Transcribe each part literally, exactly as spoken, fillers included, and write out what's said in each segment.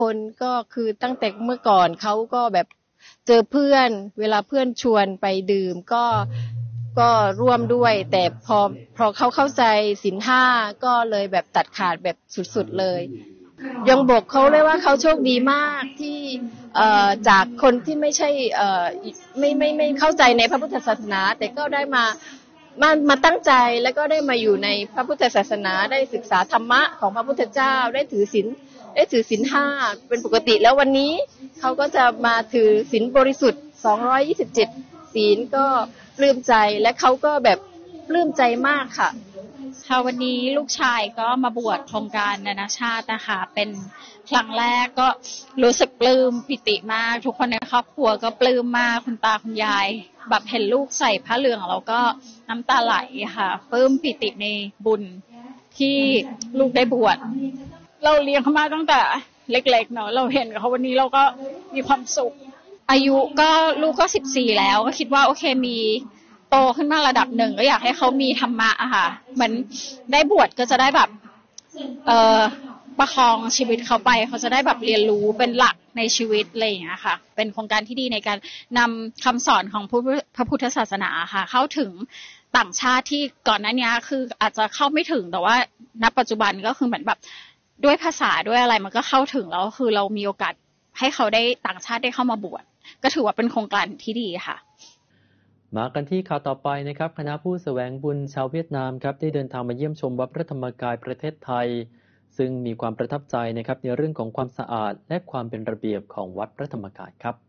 คนก็คือตั้งแต่เมื่อก่อนเขาก็แบบเจอเพื่อนเวลาเพื่อนชวนไปดื่มก็ก็ร่วมด้วยแต่พอพอเขาเข้าใจศีลห้าก็เลยแบบตัดขาดแบบสุดๆเลยยังบอกเขาเลยว่าเขาโชคดีมากที่เอ่อจากคนที่ไม่ใช่เอ่อไม่ไม่ไม่เข้าใจในพระพุทธศาสนาแต่ก็ได้มามามาตั้งใจแล้วก็ได้มาอยู่ในพระพุทธศาสนาได้ศึกษาธรรมะของพระพุทธเจ้าได้ถือศีลได้ถือศีลห้าเป็นปกติแล้ววันนี้เขาก็จะมาถือศีลบริสุทธิ์สองร้อยยี่สิบเจ็ดศีลก็ปลื้มใจและเขาก็แบบปลื้มใจมากค่ะค่ะวันนี้ลูกชายก็มาบวชโครงการนานาชาตินะคะเป็นครั้งแรกก็รู้สึกปลื้มปิติมากทุกคนในครอบครัวก็ปลื้มมากคุณตาคุณยายแบบเห็นลูกใส่ผ้าเหลืองเราก็น้ำตาไหลค่ะปลื้มปิติในบุญที่ลูกได้บวชเราเลี้ยงเขามาตั้งแต่เล็กๆเนาะเราเห็นเขาวันนี้เราก็มีความสุขอายุก็ลูกก็สิบสี่แล้วก็คิดว่าโอเคมีโตขึ้นมาระดับหนึ่งก็อยากให้เขามีธรรมะอะค่ะเหมือนได้บวชก็จะได้แบบเอ่อประคองชีวิตเขาไปเขาจะได้แบบเรียนรู้เป็นหลักในชีวิตอะไรอย่างเงี้ยค่ะเป็นโครงการที่ดีในการนำคำสอนของพระพุทธศาสนาค่ะเข้าถึงต่างชาติที่ก่อนหน้านี้คืออาจจะเข้าไม่ถึงแต่ว่าณปัจจุบันก็คือเหมือนแบบด้วยภาษาด้วยอะไรมันก็เข้าถึงแล้วคือเรามีโอกาสให้เขาได้ต่างชาติได้เข้ามาบวชก็ถือว่าเป็นโครงการที่ดีค่ะมากันที่ข่าวต่อไปนะครับคณะผู้แสวงบุญชาวเวียดนามครับได้เดินทางมาเยี่ยมชมวัดพระธรรมกายประเทศไทยซึ่งมีความประทับใจนะครับในเรื่องของความสะอาดและความเป็นระเบียบของวัดพระธรรมกายครับ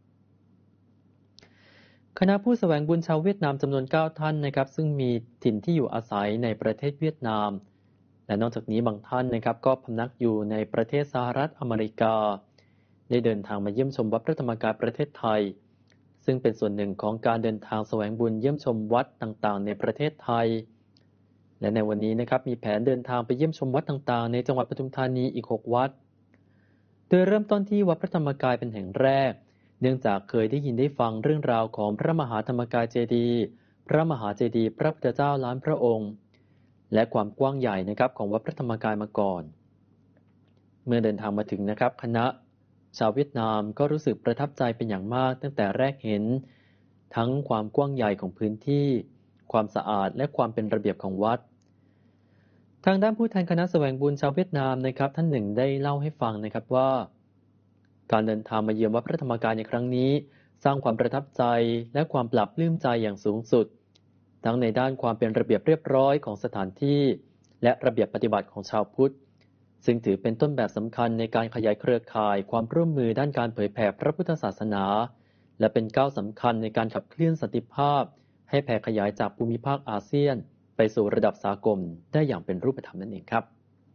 คณะผู้แสวงบุญชาวเวียดนามจำนวนเก้าท่านนะครับซึ่งมีถิ่นที่อยู่อาศัยในประเทศเวียดนามและนอกจากนี้บางท่านนะครับก็พำนักอยู่ในประเทศสหรัฐอเมริกาได้เดินทางมาเยี่ยมชมวัดพระธรรมกายประเทศไทยซึ่งเป็นส่วนหนึ่งของการเดินทางแสวงบุญเยี่ยมชมวัดต่างๆในประเทศไทยและในวันนี้นะครับมีแผนเดินทางไปเยี่ยมชมวัดต่างๆในจังหวัดปทุมธานีอีกหกวัดโดยเริ่มต้นที่วัดพระธรรมกายเป็นแห่งแรกเนื่องจากเคยได้ยินได้ฟังเรื่องราวของพระมหาธรรมกายเจดีย์พระมหาเจดีย์พระพุทธเจ้าล้านพระองค์และความกว้างใหญ่นะครับของวัดพระธรรมกายมาก่อนเมื่อเดินทางมาถึงนะครับคณะชาวเวียดนามก็รู้สึกประทับใจเป็นอย่างมากตั้งแต่แรกเห็นทั้งความกว้างใหญ่ของพื้นที่ความสะอาดและความเป็นระเบียบของวัดทางด้านผู้แทนคณะแสวงบุญชาวเวียดนามนะครับท่านหนึ่งได้เล่าให้ฟังนะครับว่าการเดินทางมาเยือนวัดพระธรรมกายในครั้งนี้สร้างความประทับใจและความปรับปลื้มใจอย่างสูงสุดทั้งในด้านความเป็นระเบียบเรียบร้อยของสถานที่และระเบียบปฏิบัติของชาวพุทธซึ่งถือเป็นต้นแบบสำคัญในการขยายเครือข่ายความร่วมมือด้านการเผยแผ่พระพุทธศาสนาและเป็นก้าวสำคัญในการขับเคลื่อนสันติภาพให้แผ่ขยายจากภูมิภาคอาเซียนไปสู่ระดับสากลได้อย่างเป็นรูปธรรมนั่นเองครับ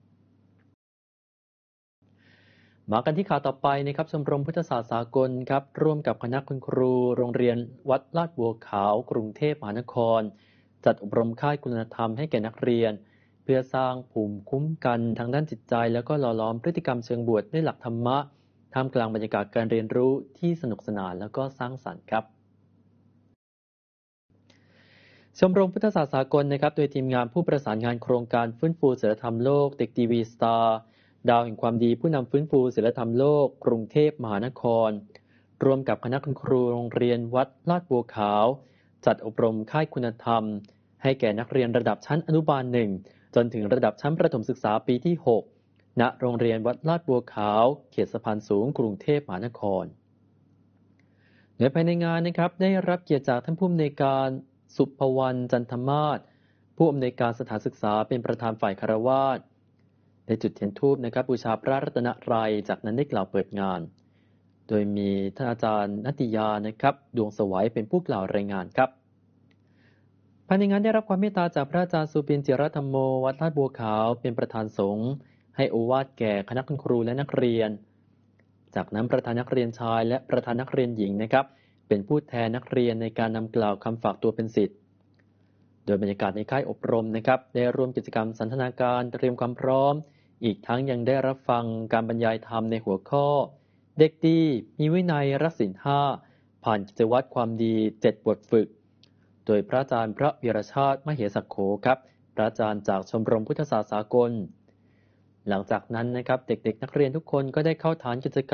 มากันที่ข่าวต่อไปนะครับชมรมพุทธศาสตร์สากลครับร่วมกับคณะคุณครูโรงเรียนวัดลาดบัวขาวกรุงเทพมหานครจัดอบรมค่ายคุณธรรมให้แก่นักเรียนเพื่อสร้างภูมิคุ้มกันทางด้านจิตใจแล้วก็หล่อหลอมพฤติกรรมเชิงบวชด้วยหลักธรรมะท่ามกลางบรรยากาศการเรียนรู้ที่สนุกสนานแล้วก็สร้างสรรค์ครับชมรมพุทธศาสตร์สากลนะครับโดยทีมงานผู้ประสานงานโครงการฟื้นฟูศีลธรรมโลกเด็กทีวีสตาร์ดาวแห่งความดีผู้นำฟื้นฟูศีลธรรมโลกกรุงเทพมหานครร่วมกับคณะคุณครูโรงเรียนวัดลาดบัวขาวจัดอบรมค่ายคุณธรรมให้แก่นักเรียนระดับชั้นอนุบาลหนึ่งจนถึงระดับชั้นประถมศึกษาปีที่หกณโรงเรียนวัดลาดบัวขาวเขตสะพานสูงกรุงเทพมหานครโดยภายในงานนะครับได้รับเกียรติจากท่านผู้อำนวยการสุภวรรณจันทมาศผู้อำนวยการสถานศึกษาเป็นประธานฝ่ายคฤหัสถ์ได้จุดเทียนธูปนะครับบูชาพระรัตนตรัยจากนั้นได้กล่าวเปิดงานโดยมีท่านอาจารย์นัตติยานะครับดวงสวัยเป็นผู้กล่าวรายงานครับภายในงานได้รับความเมตตาจากพระอาจารย์สุปินจิรธรรมโมวัดลาดบัวขาวเป็นประธานสงฆ์ให้โอวาทแก่คณะคุณครูและนักเรียนจากนั้นประธานนักเรียนชายและประธานนักเรียนหญิงนะครับเป็นผู้แทนนักเรียนในการนำกล่าวคำฝากตัวเป็นศิษย์โดยบรรยากาศในค่ายอบรมนะครับได้ร่วมกิจกรรมสันทนาการเตรียมความพร้อมอีกทั้งยังได้รับฟังการบรรยายธรรมในหัวข้อเด็กดีมีวินัยรักศีลห้าผ่านกิจวัตรความดีเจ็ดบทฝึกโดยพระอาจารย์พระวีรชาติมเหสักโขครับพระอาจารย์จากชมรมพุทธศาสตร์สากลหลังจากนั้นนะครับเด็กๆนักเรียนทุกคนก็ได้เข้าฐานกิจกรรม